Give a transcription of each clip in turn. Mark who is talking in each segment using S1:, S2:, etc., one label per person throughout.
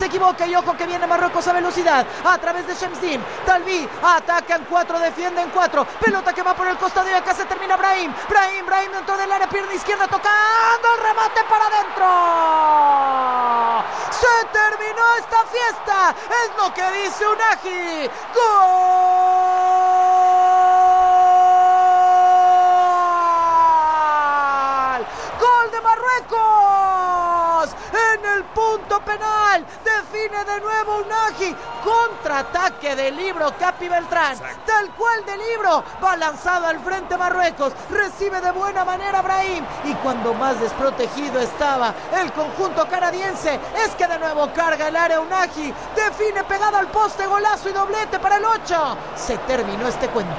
S1: equivoca y ojo que viene Marruecos a velocidad a través de Shamsim. Talbi, atacan 4, defienden 4, pelota que va por el costado y acá se termina Brahim dentro del área, pierna izquierda tocando el remate para adentro. Se terminó esta fiesta, es lo que dice Unagi. ¡Gol de Marruecos! En el punto penal define de nuevo Unagi. Contraataque de Libro Capi Beltrán. Exacto. Tal cual de Libro. Va lanzado al frente Marruecos. Recibe de buena manera Brahim. Y cuando más desprotegido estaba el conjunto canadiense, es que de nuevo carga el área Unagi. Define pegado al poste, golazo y doblete para el 8. Se terminó este cuento.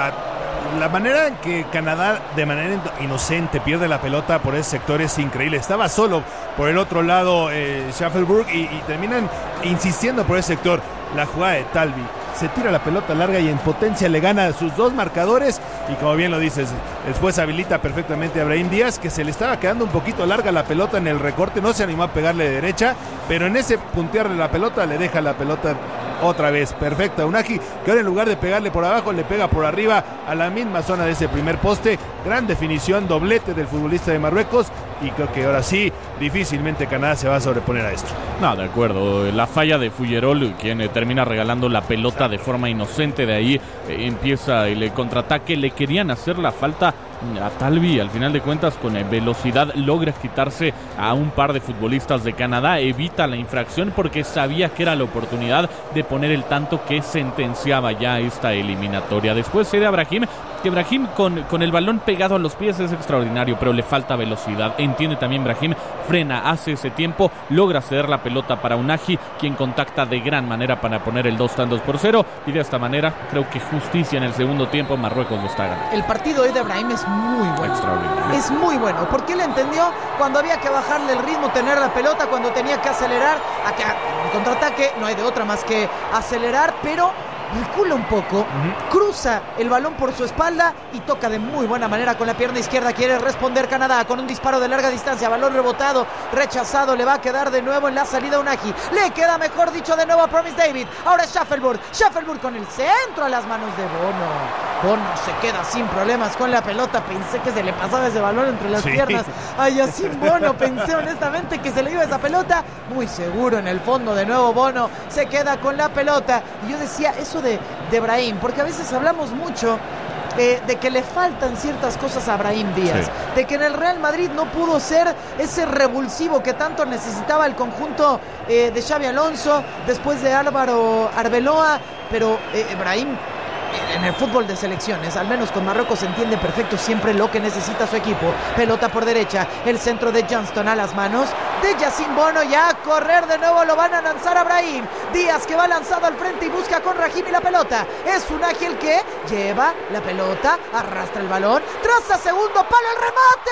S2: La manera en que Canadá de manera inocente pierde la pelota por ese sector es increíble. Estaba solo por el otro lado Schaffelburg y terminan insistiendo por ese sector. La jugada de Talbi, se tira la pelota larga y en potencia le gana a sus dos marcadores y como bien lo dices, después habilita perfectamente a Brahim Díaz, que se le estaba quedando un poquito larga la pelota en el recorte, no se animó a pegarle de derecha, pero en ese puntearle la pelota le deja la pelota otra vez perfecta a Unagi, que ahora en lugar de pegarle por abajo le pega por arriba a la misma zona de ese primer poste. Gran definición, doblete del futbolista de Marruecos y creo que ahora sí difícilmente Canadá se va a sobreponer a esto.
S3: No, de acuerdo, la falla de Fuyerol, quien termina regalando la pelota de forma inocente, de ahí empieza el contraataque. Le querían hacer la falta a Talbi, al final de cuentas con velocidad logra quitarse a un par de futbolistas de Canadá, evita la infracción porque sabía que era la oportunidad de poner el tanto que sentenciaba ya esta eliminatoria. Después cede a Brahim, que Brahim con el balón pegado a los pies es extraordinario, pero le falta velocidad. Entiende también Brahim, frena, hace ese tiempo, logra ceder la pelota para Unagi, quien contacta de gran manera para poner el 2-0 y de esta manera creo que justicia en el segundo tiempo. Marruecos lo está ganando.
S1: El partido hoy de Brahim es muy bueno.
S3: Extraordinario.
S1: Es muy bueno, porque él entendió cuando había que bajarle el ritmo, tener la pelota, cuando tenía que acelerar. Acá en contraataque no hay de otra más que acelerar, pero recula un poco, cruza el balón por su espalda y toca de muy buena manera con la pierna izquierda. Quiere responder Canadá con un disparo de larga distancia, balón rebotado, rechazado, le va a quedar de nuevo en la salida Unagi, le queda mejor dicho de nuevo a Promise David. Ahora Schaffelburg con el centro a las manos de Bono se queda sin problemas con la pelota. Pensé que se le pasaba ese balón entre las piernas a Yacine Bono, pensé honestamente que se le iba esa pelota, muy seguro en el fondo. De nuevo Bono se queda con la pelota y yo decía eso de Brahim, porque a veces hablamos mucho de que le faltan ciertas cosas a Brahim Díaz, de que en el Real Madrid no pudo ser ese revulsivo que tanto necesitaba el conjunto de Xabi Alonso después de Álvaro Arbeloa, pero Brahim en el fútbol de selecciones, al menos con Marruecos, entiende perfecto siempre lo que necesita su equipo. Pelota por derecha, el centro de Johnston a las manos de Yacine Bono, ya a correr de nuevo, lo van a lanzar a Brahim Díaz, que va lanzado al frente y busca con Rahimi la pelota. Es Unagi el que lleva la pelota, arrastra el balón, traza segundo palo, el remate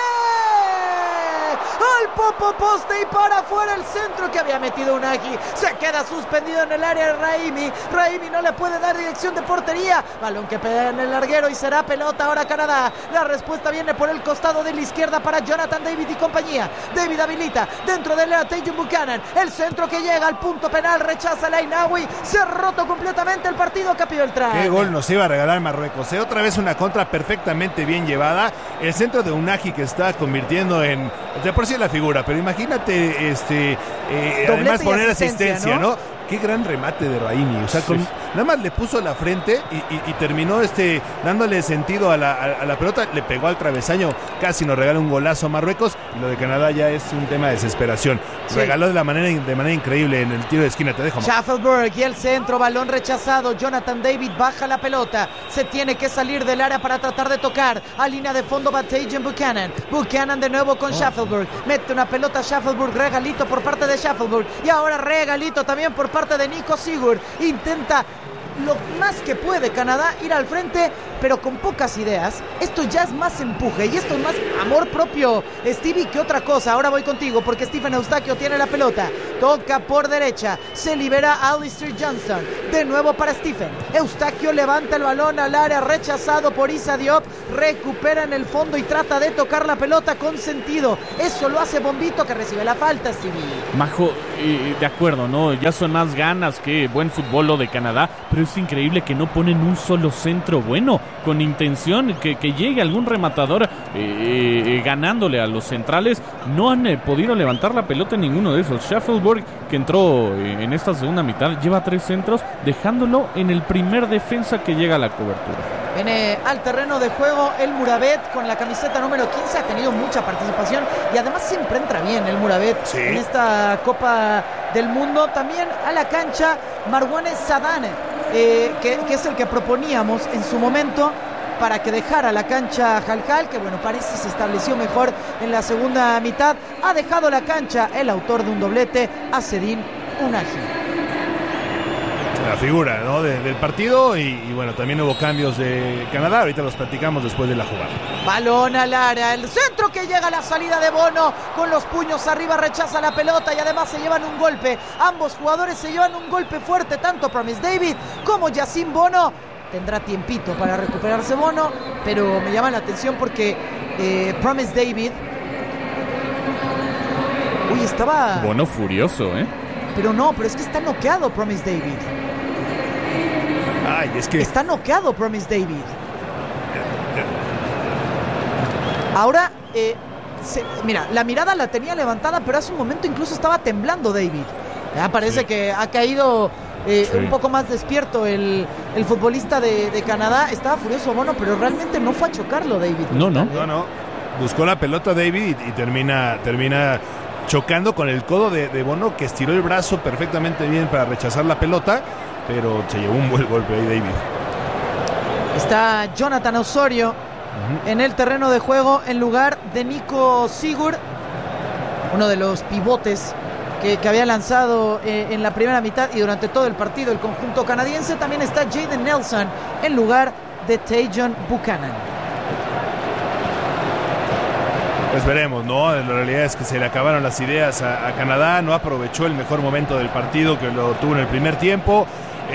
S1: al poste y para afuera el centro que había metido Unagi. Se queda suspendido en el área de Rahimi no le puede dar dirección de portería, balón que pega en el larguero y será pelota ahora Canadá. La respuesta viene por el costado de la izquierda para Jonathan David y compañía. David habilita dentro del área Tajon Buchanan, el centro que llega al punto penal, rechaza el Ainawi, se ha roto completamente el partido. Capi Beltrán.
S2: Qué gol nos iba a regalar Marruecos, otra vez una contra perfectamente bien llevada, el centro de Unagi que está convirtiendo en de por sí la figura, pero imagínate además poner asistencia, ¿no? Qué gran remate de Rahimi, o sea, nada más le puso la frente y terminó dándole sentido a la pelota, le pegó al travesaño, casi nos regala un golazo a Marruecos, y lo de Canadá ya es un tema de desesperación. Regaló de manera increíble en el tiro de esquina, te dejo.
S1: Schaffelburg y el centro, balón rechazado, Jonathan David baja la pelota, se tiene que salir del área para tratar de tocar, a línea de fondo va Tajon Buchanan de nuevo con Schaffelburg, mete una pelota a Schaffelburg, regalito por parte de Schaffelburg, y ahora regalito también por parte de Nico Sigurd, intenta lo más que puede Canadá ir al frente, pero con pocas ideas. Esto ya es más empuje y esto es más amor propio, Stevie, que otra cosa. Ahora voy contigo porque Stephen Eustaquio tiene la pelota, toca por derecha, se libera Alistair Johnston, de nuevo para Stephen Eustaquio, levanta el balón al área, rechazado por Issa Diop, recupera en el fondo y trata de tocar la pelota con sentido. Eso lo hace Bombito, que recibe la falta, Stevie.
S3: Majo, de acuerdo, ¿no? Ya son más ganas que buen fútbol lo de Canadá, pero es increíble que no ponen un solo centro bueno, con intención, que llegue algún rematador ganándole a los centrales. No han podido levantar la pelota en ninguno de esos. Sheffield, que entró en esta segunda mitad, lleva 3 centros, dejándolo en el primer defensa que llega a la cobertura.
S1: Viene al terreno de juego el Muravet con la camiseta número 15, ha tenido mucha participación y además siempre entra bien el Muravet en esta Copa del Mundo. También a la cancha Marwane Sadane, que es el que proponíamos en su momento para que dejara la cancha Jalcal, que bueno, parece se estableció mejor en la segunda mitad. Ha dejado la cancha el autor de un doblete, Azzedine Ounahi.
S2: La figura, ¿no?, del partido y bueno, también hubo cambios de Canadá, ahorita los platicamos después de la jugada.
S1: Balón al área, el centro que llega a la salida de Bono, con los puños arriba rechaza la pelota y además se llevan un golpe. Ambos jugadores se llevan un golpe fuerte, tanto Promise David como Yassine Bono. Tendrá tiempito para recuperarse Bono, pero me llama la atención porque Promise David... Uy, estaba...
S3: Bono furioso,
S1: Pero es que está noqueado Promise David.
S2: Ay, es que...
S1: Está noqueado Promise David. Ahora, mira, la mirada la tenía levantada, pero hace un momento incluso estaba temblando David. Ya parece que ha caído un poco más despierto el futbolista de Canadá. Estaba furioso Bono, pero realmente no fue a chocarlo David.
S2: No. Buscó la pelota David y termina chocando con el codo de Bono, que estiró el brazo perfectamente bien para rechazar la pelota, pero se llevó un buen golpe ahí David.
S1: Está Jonathan Osorio en el terreno de juego en lugar de Nico Sigurd, uno de los pivotes que había lanzado en la primera mitad y durante todo el partido el conjunto canadiense. También está Jaden Nelson en lugar de Tajon Buchanan.
S2: Pues veremos, ¿no? La realidad es que se le acabaron las ideas a Canadá, no aprovechó el mejor momento del partido, que lo tuvo en el primer tiempo.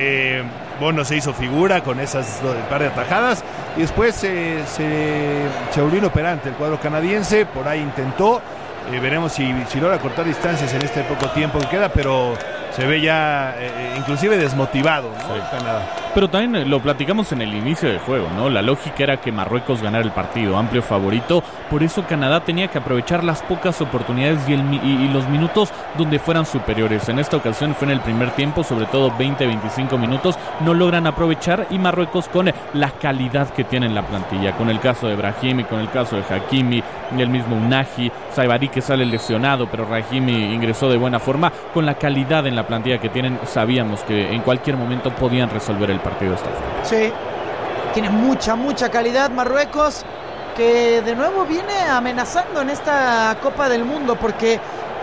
S2: Bono se hizo figura con esas par de atajadas y después se volvió inoperante el cuadro canadiense. Por ahí intentó, veremos si logra cortar distancias en este poco tiempo que queda, pero se ve ya inclusive desmotivado, ¿no? Sí. Canadá.
S3: Pero también lo platicamos en el inicio del juego, ¿no? La lógica era que Marruecos ganara el partido, amplio favorito. Por eso Canadá tenía que aprovechar las pocas oportunidades y los minutos donde fueran superiores. En esta ocasión fue en el primer tiempo, sobre todo 20-25 minutos, no logran aprovechar, y Marruecos, con la calidad que tiene en la plantilla, con el caso de Brahimi, con el caso de Hakimi, el mismo Ounahi, Saibari, que sale lesionado, pero Brahimi ingresó de buena forma. Con la calidad en la plantilla que tienen, sabíamos que en cualquier momento podían resolver el partido de esta forma. Sí,
S1: tiene mucha calidad Marruecos, que de nuevo viene amenazando en esta Copa del Mundo, porque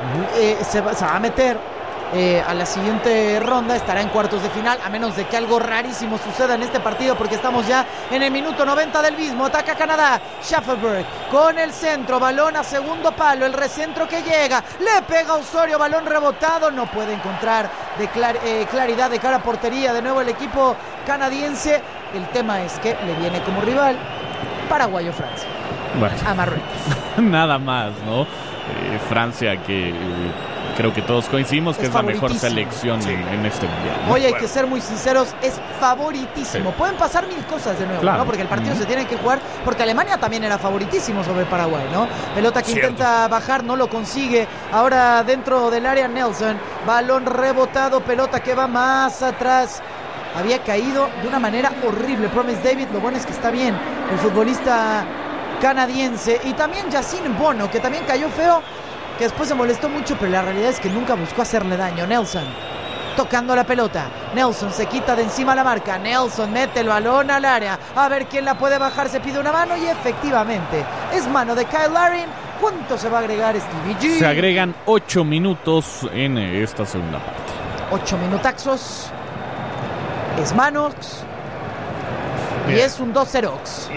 S1: se va a meter a la siguiente ronda, estará en cuartos de final, a menos de que algo rarísimo suceda en este partido, porque estamos ya en el minuto 90 del mismo. Ataca Canadá, Sheffield con el centro, balón a segundo palo, el recentro que llega, le pega a Osorio, balón rebotado, no puede encontrar claridad de cara a portería, de nuevo el equipo canadiense. El tema es que le viene como rival Paraguay o Francia, a Marruecos.
S3: Nada más, ¿no? Francia, que creo que todos coincidimos que es la mejor selección en este mundial, ¿no?
S1: Oye, hay que ser muy sinceros, es favoritísimo. Pueden pasar mil cosas de nuevo, ¿no? Porque el partido se tiene que jugar, porque Alemania también era favoritísimo sobre Paraguay, ¿no? Pelota que intenta bajar, no lo consigue. Ahora dentro del área Nelson, balón rebotado, pelota que va más atrás. Había caído de una manera horrible Promise David, lo bueno es que está bien el futbolista canadiense, y también Yassine Bono, que también cayó feo, que después se molestó mucho, pero la realidad es que nunca buscó hacerle daño. Nelson tocando la pelota, Nelson se quita de encima la marca, Nelson mete el balón al área, a ver quién la puede bajar, se pide una mano y efectivamente es mano de Kyle Larin. ¿Cuánto se va a agregar, Stevie G?
S3: Se agregan 8 minutos en esta segunda parte.
S1: 8 minutaxos. Es manos. Y
S2: Mira,
S1: es un 2-0.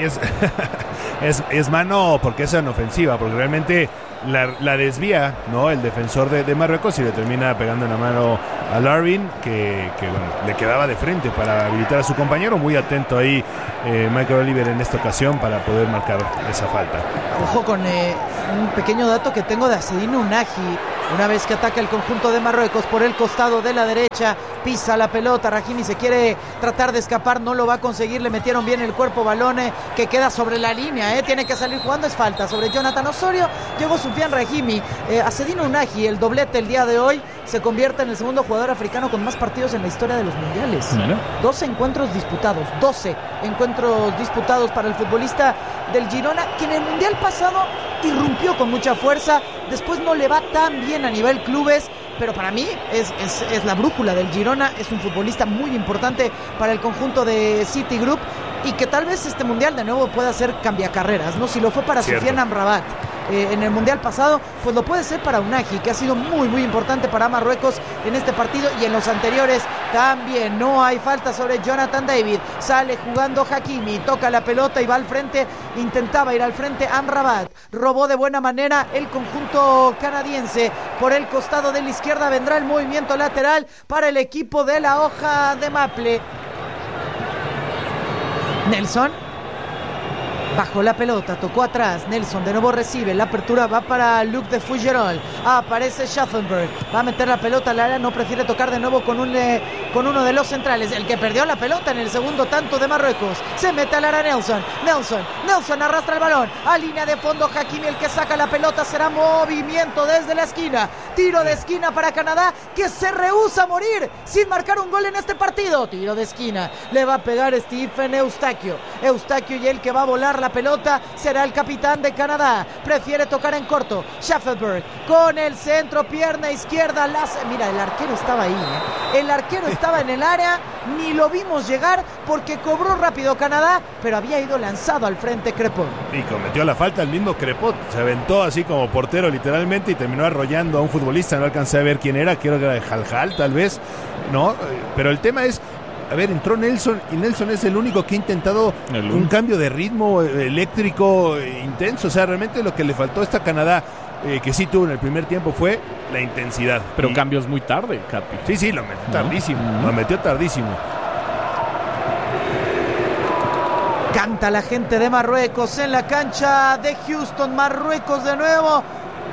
S2: y es mano porque es en ofensiva, porque realmente la desvía, ¿no? El defensor de Marruecos y le termina pegando en la mano a Larvin, que bueno, le quedaba de frente para habilitar a su compañero. Muy atento ahí Michael Oliver en esta ocasión para poder marcar esa falta.
S1: Ojo con un pequeño dato que tengo de Azzedine Ounahi. Una vez que ataca el conjunto de Marruecos por el costado de la derecha, pisa la pelota, Rahimi se quiere tratar de escapar, no lo va a conseguir, le metieron bien el cuerpo, balón que queda sobre la línea, tiene que salir jugando, es falta sobre Jonathan Osorio, llegó Soufiane Rahimi. Azzedine Ounahi, el doblete el día de hoy, se convierte en el segundo jugador africano con más partidos en la historia de los mundiales. ¿Mira? 12 encuentros disputados, 12 encuentros disputados para el futbolista del Girona, que en el mundial pasado irrumpió con mucha fuerza, después no le va tan bien a nivel clubes, pero para mí es la brújula del Girona, es un futbolista muy importante para el conjunto de City Group y que tal vez este mundial de nuevo pueda ser cambiacarreras, ¿no? Si lo fue para Soufiane Amrabat en el mundial pasado, pues lo puede ser para Ounahi, que ha sido muy muy importante para Marruecos en este partido y en los anteriores también. No hay falta sobre Jonathan David, sale jugando Hakimi, toca la pelota y va al frente, intentaba ir al frente Amrabat, robó de buena manera el conjunto canadiense. Por el costado de la izquierda vendrá el movimiento lateral para el equipo de la hoja de Maple. Nelson bajó la pelota, tocó atrás, Nelson de nuevo recibe, la apertura va para Luc de Fougerolles, aparece Schaffenberg, va a meter la pelota al área, no prefiere tocar de nuevo con uno de los centrales, el que perdió la pelota en el segundo tanto de Marruecos, se mete al área Nelson arrastra el balón, a línea de fondo Hakimi, el que saca la pelota, será movimiento desde la esquina, tiro de esquina para Canadá, que se rehúsa a morir sin marcar un gol en este partido, tiro de esquina, le va a pegar Stephen Eustaquio y el que va a volar la pelota será el capitán de Canadá, prefiere tocar en corto, Schaffenberg con el centro, pierna izquierda, mira, el arquero estaba ahí, el arquero estaba en el área, ni lo vimos llegar porque cobró rápido Canadá, pero había ido lanzado al frente Crepot.
S2: Y cometió la falta el mismo Crepot, se aventó así como portero literalmente y terminó arrollando a un futbolista, no alcancé a ver quién era, creo que era de Jal tal vez, ¿no? Pero el tema es, a ver, entró Nelson y Nelson es el único que ha intentado un cambio de ritmo eléctrico intenso. O sea, realmente lo que le faltó a esta Canadá, que sí tuvo en el primer tiempo, fue la intensidad.
S3: Pero cambios muy tarde, Capi.
S2: Sí, lo metió tardísimo. Lo metió tardísimo.
S1: Canta la gente de Marruecos en la cancha de Houston. Marruecos de nuevo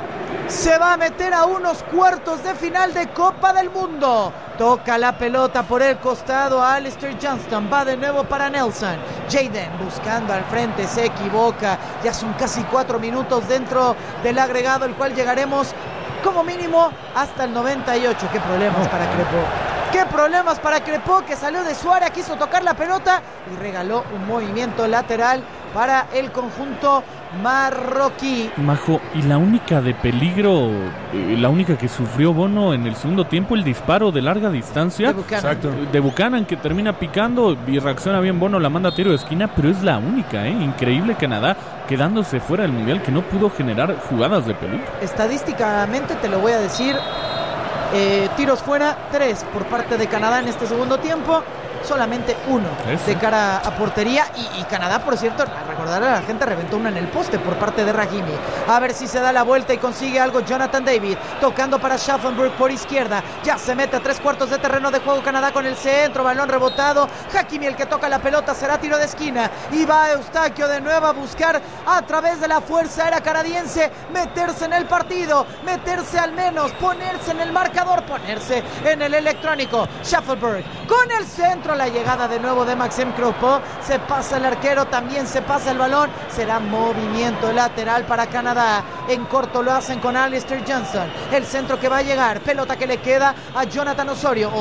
S1: se va a meter a unos cuartos de final de Copa del Mundo. Toca la pelota por el costado a Alistair Johnston, va de nuevo para Nelson. Jayden buscando al frente, se equivoca. Ya son casi 4 minutos dentro del agregado, el cual llegaremos como mínimo hasta el 98. Qué problemas para Crepot. Qué problemas para Crepot, que salió de su área, quiso tocar la pelota y regaló un movimiento lateral para el conjunto marroquí.
S3: Majo, y la única de peligro, la única que sufrió Bono en el segundo tiempo, el disparo de larga distancia de Buchanan, que termina picando y reacciona bien Bono, la manda a tiro de esquina, pero es la única, increíble Canadá quedándose fuera del mundial, que no pudo generar jugadas de peligro. Estadísticamente te lo voy a decir, tiros fuera, 3 por parte de Canadá en este segundo tiempo, solamente 1 de cara a portería y Canadá, por cierto, a recordar a la gente, reventó una en el poste por parte de Rahimi. A ver si se da la vuelta y consigue algo Jonathan David, tocando para Schaffenberg por izquierda, ya se mete a 3/4 de terreno de juego Canadá con el centro, balón rebotado, Hakimi el que toca la pelota, será tiro de esquina y va Eustaquio de nuevo a buscar a través de la fuerza aérea canadiense meterse en el partido, meterse al menos, ponerse en el marcador, ponerse en el electrónico. Schaffenberg con el centro, la llegada de nuevo de Maxime Crepot, se pasa el arquero, también se pasa el balón, será movimiento lateral para Canadá. En corto lo hacen con Alistair Johnston, el centro que va a llegar, pelota que le queda a Jonathan Osorio,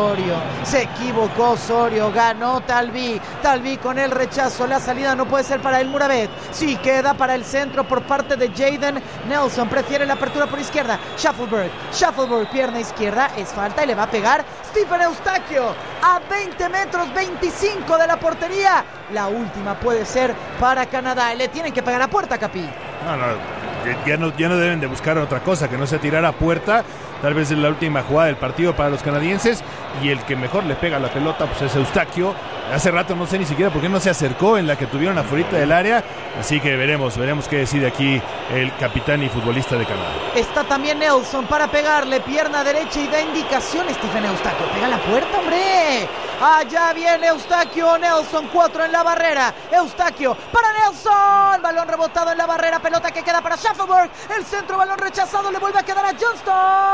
S3: se equivocó Osorio, ganó Talbi con el rechazo, la salida no puede ser para el Mourabet, sí queda para el centro por parte de Jayden Nelson, prefiere la apertura por izquierda, Schaffenberg, pierna izquierda, es falta y le va a pegar Stephen Eustaquio a 20 metros, 25 de la portería. La última puede ser para Canadá. Le tienen que pegar a puerta, Capi.
S2: Ya no deben de buscar otra cosa que no sea tirar a puerta. tal vez es la última jugada del partido para los canadienses, y el que mejor le pega la pelota pues es Eustaquio. Hace rato no sé ni siquiera por qué no se acercó en la que tuvieron afuera del área, así que veremos qué decide aquí el capitán y futbolista de Canadá.
S1: Está también Nelson para pegarle, pierna derecha y da indicación. Stephen Eustaquio, pega la puerta, hombre. Allá viene Eustaquio, Nelson, 4 en la barrera. Eustaquio para Nelson, balón rebotado en la barrera, pelota que queda para Shaffelburg. El centro, balón rechazado, le vuelve a quedar a Johnston.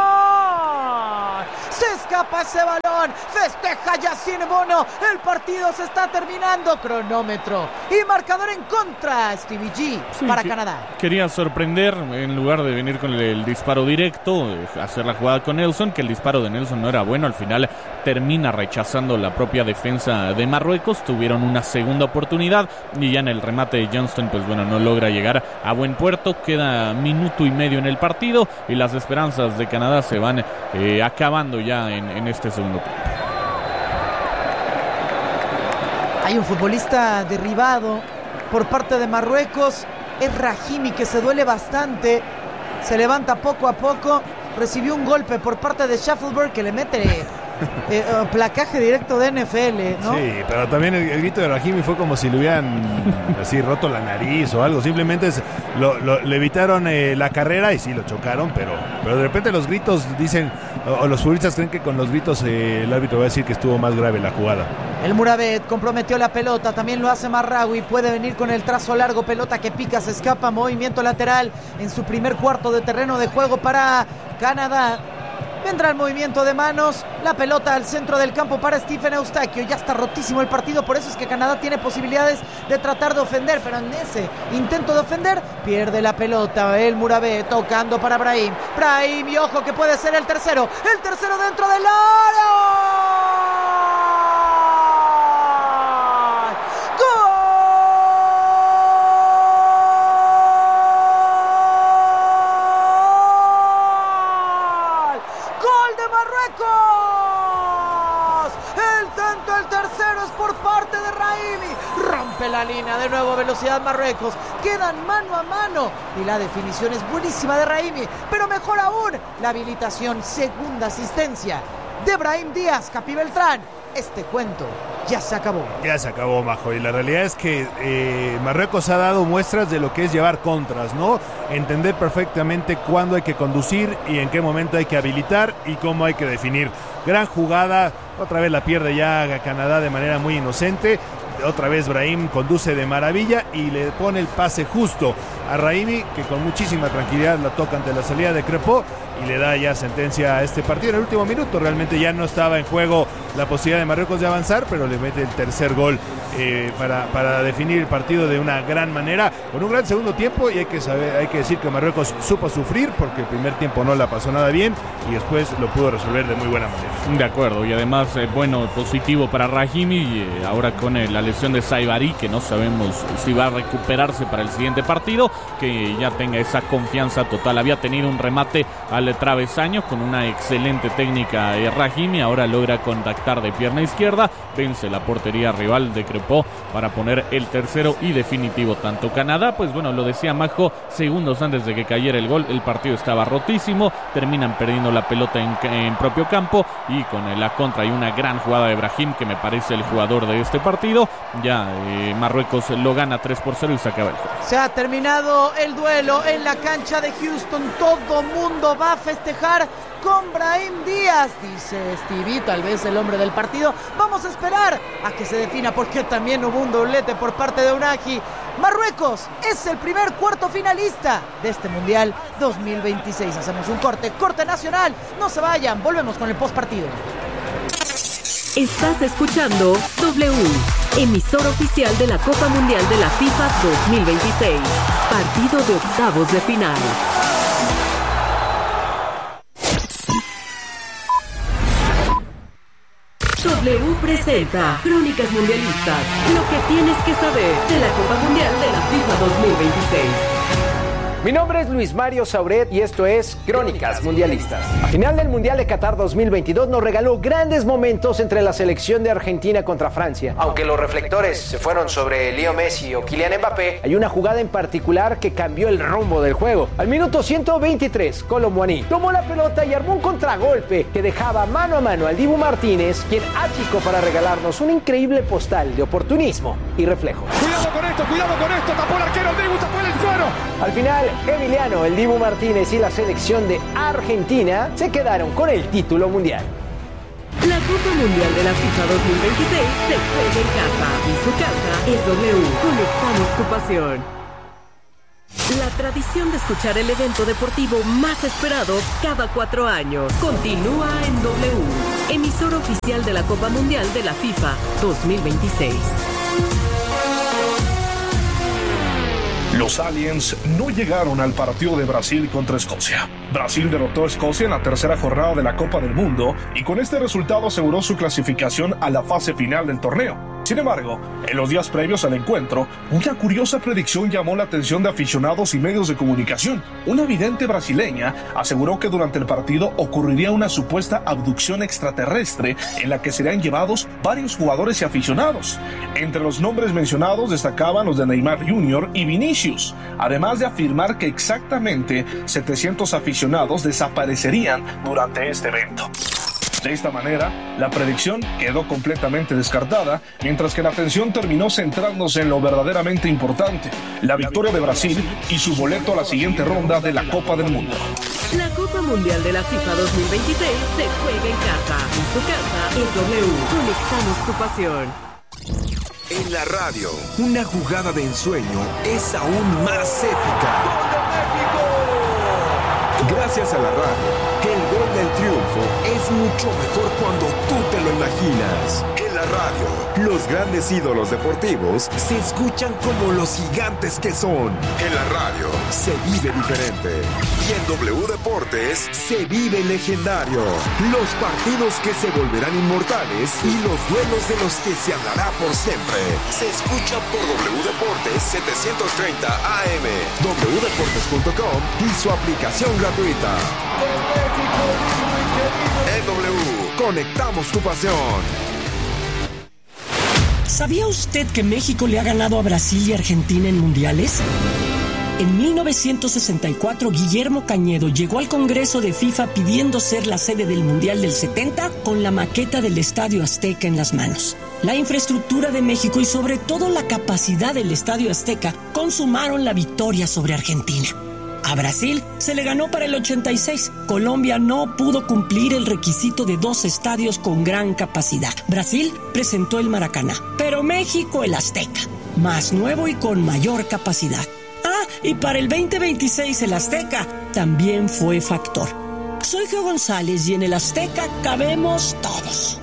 S1: Se escapa ese balón, festeja Yacine Bono. El partido se está terminando, cronómetro y marcador en contra. Stevie G para Canadá.
S3: Quería sorprender en lugar de venir con el disparo directo, hacer la jugada con Nelson, que el disparo de Nelson no era bueno. Al final termina rechazando la propia defensa de Marruecos. Tuvieron una segunda oportunidad y ya en el remate de Johnston, pues bueno, no logra llegar a buen puerto. Queda minuto y medio en el partido y las esperanzas de Canadá se van acabando ya en este segundo tiempo.
S1: Hay un futbolista derribado por parte de Marruecos. Es Rahimi, que se duele bastante. Se levanta poco a poco. Recibió un golpe por parte de Shaffelburg, que le mete placaje directo de NFL, ¿no?
S2: Sí, pero también el grito de Rahimi fue como si le hubieran así roto la nariz o algo. Simplemente le evitaron la carrera y sí lo chocaron, pero de repente los gritos dicen, o los futbolistas creen que con los gritos el árbitro va a decir que estuvo más grave la jugada.
S1: El Mouravet comprometió la pelota, también lo hace Marraoui, puede venir con el trazo largo, pelota que pica, se escapa, movimiento lateral en su primer cuarto de terreno de juego para Canadá. Vendrá el movimiento de manos, la pelota al centro del campo para Stephen Eustaquio. Ya está rotísimo el partido, por eso es que Canadá tiene posibilidades de tratar de ofender, pero en ese intento de ofender pierde la pelota. El Mouravet tocando para Brahim, y ojo que puede ser el tercero dentro del área. La línea, de nuevo velocidad Marruecos, quedan mano a mano y la definición es buenísima de Rahimi, pero mejor aún la habilitación, segunda asistencia de Brahim Díaz. Capi Beltrán, este cuento ya se acabó.
S2: Ya se acabó, Majo, y la realidad es que Marruecos ha dado muestras de lo que es llevar contras, ¿no? Entender perfectamente cuándo hay que conducir y en qué momento hay que habilitar y cómo hay que definir. Gran jugada, otra vez la pierde ya Canadá de manera muy inocente. Otra vez Brahim conduce de maravilla y le pone el pase justo a Rahimi, que con muchísima tranquilidad la toca ante la salida de Crepó y le da ya sentencia a este partido en el último minuto. Realmente ya no estaba en juego la posibilidad de Marruecos de avanzar, pero le mete el tercer gol para definir el partido de una gran manera, con un gran segundo tiempo. Y hay que decir que Marruecos supo sufrir, porque el primer tiempo no la pasó nada bien y después lo pudo resolver de muy buena manera.
S3: De acuerdo, y además positivo para Rahimi, ahora con la lesión de Saibari, que no sabemos si va a recuperarse para el siguiente partido, que ya tenga esa confianza total. Había tenido un remate al travesaño con una excelente técnica Rahimi, ahora logra contactar de pierna izquierda, vence la portería rival de Crepó para poner el tercero y definitivo tanto. Canadá, pues bueno, lo decía Majo, segundos antes de que cayera el gol, el partido estaba rotísimo, terminan perdiendo la pelota en propio campo y con la contra y una gran jugada de Brahim, que me parece el jugador de este partido, ya Marruecos lo gana 3-0 y se acaba el juego.
S1: Se ha terminado el duelo en la cancha de Houston, todo mundo va a festejar con Brahim Díaz, dice Stevie, tal vez el hombre del partido. Vamos a esperar a que se defina, porque también hubo un doblete por parte de Unagi. Marruecos es el primer cuarto finalista de este Mundial 2026. Hacemos un corte nacional, no se vayan, volvemos con el postpartido.
S4: Estás escuchando W, emisor oficial de la Copa Mundial de la FIFA 2026, partido de octavos de final. W presenta Crónicas Mundialistas, lo que tienes que saber de la Copa Mundial de la FIFA 2026.
S5: Mi nombre es Luis Mario Sauret y esto es Crónicas Mundialistas. La final del Mundial de Qatar 2022 nos regaló grandes momentos entre la selección de Argentina contra Francia. Aunque los reflectores se fueron sobre Leo Messi o Kylian Mbappé, hay una jugada en particular que cambió el rumbo del juego. Al minuto 123, Kolo Muani tomó la pelota y armó un contragolpe que dejaba mano a mano al Dibu Martínez, quien achicó para regalarnos un increíble postal de oportunismo y reflejo.
S6: Cuidado con esto, tapó el arquero, el Dibu tapó el suelo.
S5: Al final, Emiliano, el Dibu Martínez y la selección de Argentina se quedaron con el título mundial.
S4: La Copa Mundial de la FIFA 2026 se juega en casa y su casa es W. Conectamos tu pasión. La tradición de escuchar el evento deportivo más esperado cada 4 años continúa en W, emisora oficial de la Copa Mundial de la FIFA 2026.
S7: Los aliens no llegaron al partido de Brasil contra Escocia. Brasil derrotó a Escocia en la tercera jornada de la Copa del Mundo y con este resultado aseguró su clasificación a la fase final del torneo. Sin embargo, en los días previos al encuentro, una curiosa predicción llamó la atención de aficionados y medios de comunicación. Una vidente brasileña aseguró que durante el partido ocurriría una supuesta abducción extraterrestre en la que serían llevados varios jugadores y aficionados. Entre los nombres mencionados destacaban los de Neymar Jr. y Vinicius, además de afirmar que exactamente 700 aficionados desaparecerían durante este evento. De esta manera, la predicción quedó completamente descartada, mientras que la atención terminó centrándose en lo verdaderamente importante, la victoria de Brasil y su boleto a la siguiente ronda de la Copa del Mundo.
S4: La Copa Mundial de la FIFA 2026 se juega en casa. En su casa es W. Conectamos tu pasión.
S8: En la radio, una jugada de ensueño es aún más épica. Gracias a la radio, el gol del triunfo es mucho mejor cuando tú te lo imaginas. En la radio, los grandes ídolos deportivos se escuchan como los gigantes que son. En la radio, se vive diferente. Y en W Deportes, se vive legendario. Los partidos que se volverán inmortales y los duelos de los que se hablará por siempre. Se escucha por W Deportes 730 AM, wdeportes.com y su aplicación gratuita. En W, conectamos tu pasión.
S9: ¿Sabía usted que México le ha ganado a Brasil y Argentina en mundiales? En 1964, Guillermo Cañedo llegó al Congreso de FIFA pidiendo ser la sede del Mundial del 70 con la maqueta del Estadio Azteca en las manos. La infraestructura de México y sobre todo la capacidad del Estadio Azteca consumaron la victoria sobre Argentina. A Brasil se le ganó para el 86. Colombia no pudo cumplir el requisito de 2 estadios con gran capacidad. Brasil presentó el Maracaná, pero México el Azteca, más nuevo y con mayor capacidad. Y para el 2026 el Azteca también fue factor. Soy Geo González y en el Azteca cabemos todos.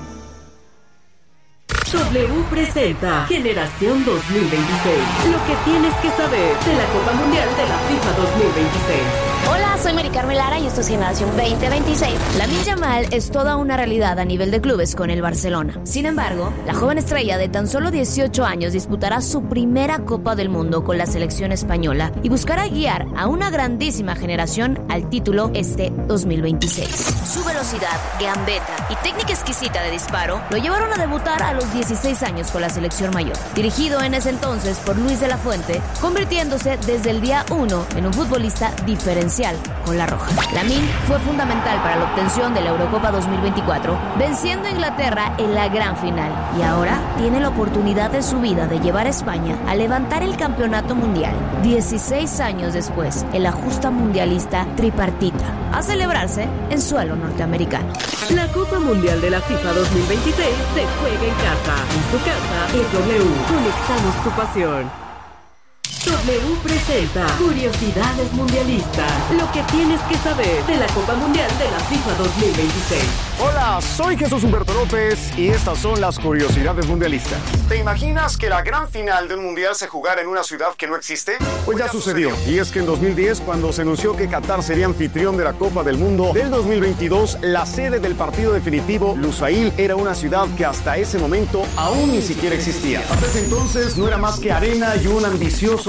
S4: W presenta Generación 2026. Lo que tienes que saber de la Copa Mundial de la FIFA 2026.
S10: Hola, soy Mari Carmen Lara y esto es Generación 2026. Lamine Yamal es toda una realidad a nivel de clubes con el Barcelona. Sin embargo, la joven estrella de tan solo 18 años disputará su primera Copa del Mundo con la selección española y buscará guiar a una grandísima generación al título este 2026. Su velocidad, gambeta y técnica exquisita de disparo lo llevaron a debutar a los 16 años con la selección mayor, dirigido en ese entonces por Luis de la Fuente, convirtiéndose desde el día 1 en un futbolista diferencial con la roja. Lamine fue fundamental para la obtención de la Eurocopa 2024, venciendo a Inglaterra en la gran final, y ahora tiene la oportunidad de su vida de llevar a España a levantar el campeonato mundial 16 años después en la justa mundialista tripartita, a celebrarse en suelo norteamericano.
S4: La Copa Mundial de la FIFA 2026 se juega en casa. En su casa es W. Conectamos tu pasión. W presenta Curiosidades Mundialistas. Lo que tienes que saber de la Copa Mundial de la FIFA 2026.
S11: Hola, soy Jesús Humberto López y estas son las Curiosidades Mundialistas. ¿Te imaginas que la gran final del Mundial se jugara en una ciudad que no existe? Pues ya sucedió. Y es que en 2010, cuando se anunció que Qatar sería anfitrión de la Copa del Mundo del 2022, la sede del partido definitivo, Lusail, era una ciudad que hasta ese momento aún ni siquiera existía. Hasta ese entonces no era más que arena y un ambicioso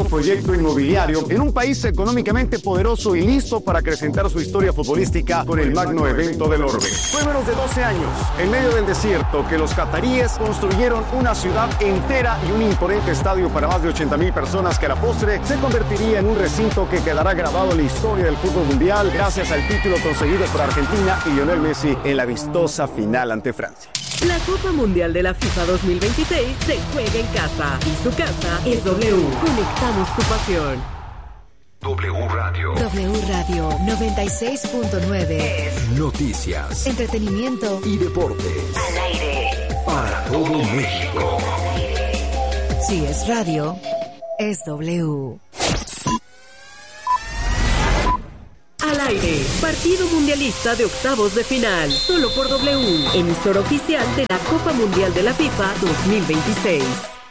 S11: ambicioso proyecto inmobiliario en un país económicamente poderoso y listo para acrecentar su historia futbolística con el magno evento del orbe. Fue menos de 12 años, en medio del desierto, que los cataríes construyeron una ciudad entera y un imponente estadio para más de 80,000 personas que a la postre se convertiría en un recinto que quedará grabado en la historia del fútbol mundial gracias al título conseguido por Argentina y Lionel Messi en la vistosa final ante Francia.
S4: La Copa Mundial de la FIFA 2026 se juega en casa y su casa es W. Conectamos tu pasión.
S8: W Radio.
S12: W Radio 96.9.
S8: Noticias,
S12: entretenimiento
S8: y deportes.
S12: Al aire.
S8: Para todo México.
S12: Si es radio, es W.
S4: Al aire, partido mundialista de octavos de final, solo por W, emisora oficial de la Copa Mundial de la FIFA 2026.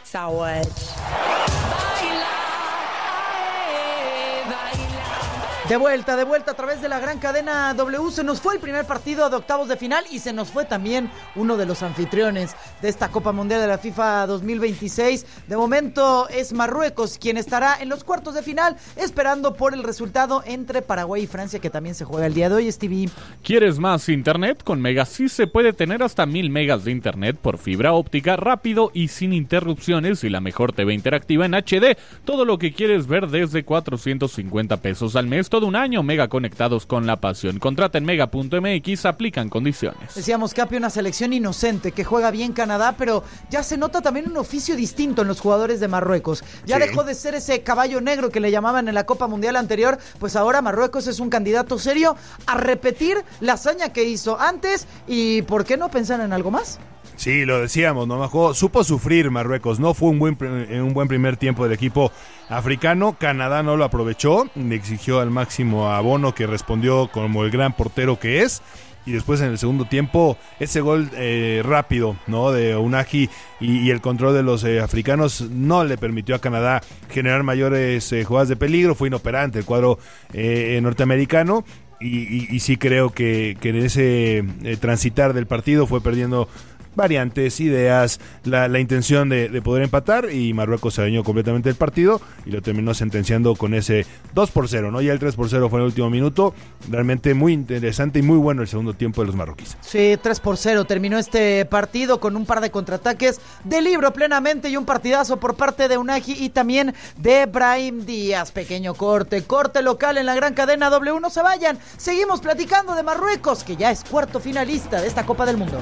S1: De vuelta a través de la gran cadena W. Se nos fue el primer partido de octavos de final y se nos fue también uno de los anfitriones de esta Copa Mundial de la FIFA 2026. De momento es Marruecos quien estará en los cuartos de final, esperando por el resultado entre Paraguay y Francia, que también se juega el día de hoy, Stevie.
S3: ¿Quieres más internet? Con Megasys se puede tener hasta 1000 megas de internet por fibra óptica, rápido y sin interrupciones, y la mejor TV interactiva en HD. Todo lo que quieres ver desde 450 pesos al mes, todo un año. Mega conectados con la pasión. Contrata en mega.mx, aplican condiciones.
S1: Decíamos, Capi, una selección inocente que juega bien Canadá, pero ya se nota también un oficio distinto en los jugadores de Marruecos. Ya dejó de ser ese caballo negro que le llamaban en la Copa Mundial anterior, pues ahora Marruecos es un candidato serio a repetir la hazaña que hizo antes, y ¿por qué no pensar en algo más?
S2: Sí, lo decíamos, ¿no? Supo sufrir Marruecos, no fue un buen primer tiempo del equipo africano. Canadá no lo aprovechó, le exigió al máximo a Bono, que respondió como el gran portero que es. Y después en el segundo tiempo, ese gol rápido, ¿no?, de Unagi y el control de los africanos no le permitió a Canadá generar mayores jugadas de peligro. Fue inoperante el cuadro norteamericano. Y sí creo que en ese transitar del partido fue perdiendo variantes, ideas, la intención de poder empatar, y Marruecos se adueñó completamente del partido y lo terminó sentenciando con ese 2-0, ¿no? Ya el 3-0 fue en el último minuto. Realmente muy interesante y muy bueno el segundo tiempo de los marroquíes.
S1: Sí, 3-0 terminó este partido con un par de contraataques de libro plenamente y un partidazo por parte de Unagi y también de Brahim Díaz. Pequeño corte local en la gran cadena W. No se vayan, seguimos platicando de Marruecos, que ya es cuarto finalista de esta Copa del Mundo.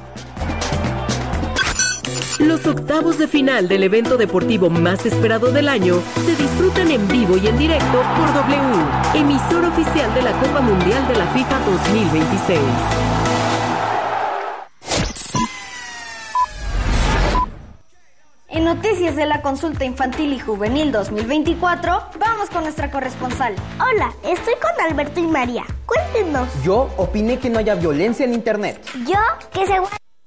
S4: Los octavos de final del evento deportivo más esperado del año se disfrutan en vivo y en directo por W, emisora oficial de la Copa Mundial de la FIFA 2026.
S13: En noticias de la consulta infantil y juvenil 2024, vamos con nuestra corresponsal.
S14: Hola, estoy con Alberto y María. Cuéntenos.
S15: Yo opiné que no haya violencia en internet.
S14: Yo, que se...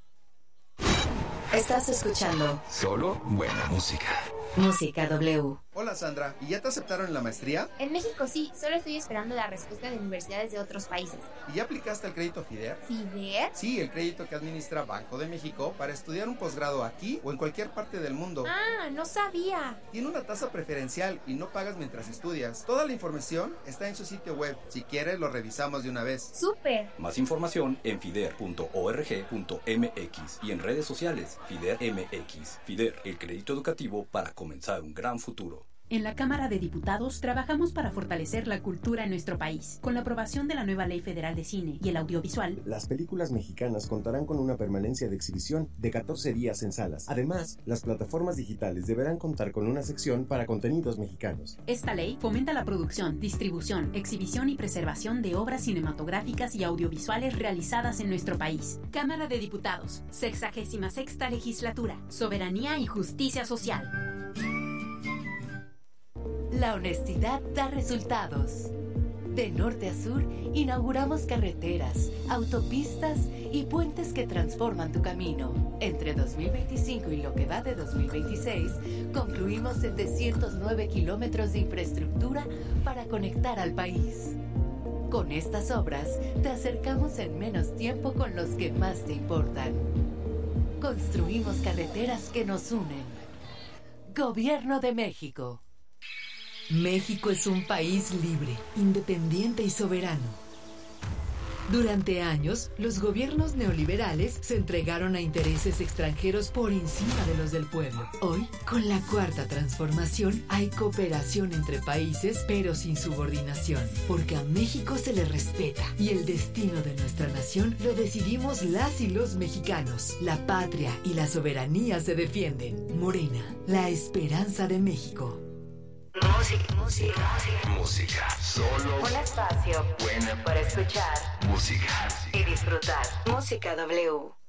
S12: Estás escuchando
S8: solo buena música.
S12: Música W.
S16: Hola Sandra, ¿y ya te aceptaron en la maestría?
S17: En México sí, solo estoy esperando la respuesta de universidades de otros países.
S16: ¿Y ya aplicaste el crédito FIDER?
S17: ¿FIDER?
S16: Sí, el crédito que administra Banco de México para estudiar un posgrado aquí o en cualquier parte del mundo.
S17: Ah, no sabía.
S16: Tiene una tasa preferencial y no pagas mientras estudias. Toda la información está en su sitio web. Si quieres, lo revisamos de una vez.
S17: ¡Súper!
S18: Más información en fider.org.mx y en redes sociales FIDER MX. FIDER, el crédito educativo para comenzar un gran futuro.
S19: En la Cámara de Diputados trabajamos para fortalecer la cultura en nuestro país. Con la aprobación de la nueva Ley Federal de Cine y el Audiovisual,
S20: las películas mexicanas contarán con una permanencia de exhibición de 14 días en salas. Además, las plataformas digitales deberán contar con una sección para contenidos mexicanos.
S19: Esta ley fomenta la producción, distribución, exhibición y preservación de obras cinematográficas y audiovisuales realizadas en nuestro país. Cámara de Diputados, 66ª Legislatura, Soberanía y Justicia Social.
S12: La honestidad da resultados. De norte a sur, inauguramos carreteras, autopistas y puentes que transforman tu camino. Entre 2025 y lo que va de 2026, concluimos 709 kilómetros de infraestructura para conectar al país. Con estas obras, te acercamos en menos tiempo con los que más te importan. Construimos carreteras que nos unen. Gobierno de México.
S21: México es un país libre, independiente y soberano. Durante años, los gobiernos neoliberales se entregaron a intereses extranjeros por encima de los del pueblo. Hoy, con la Cuarta Transformación, hay cooperación entre países, pero sin subordinación, porque a México se le respeta y el destino de nuestra nación lo decidimos las y los mexicanos. La patria y la soberanía se defienden. Morena, la esperanza de México.
S22: Música. Solo
S23: un espacio
S22: bueno
S23: para escuchar
S22: música
S23: y disfrutar. Música W.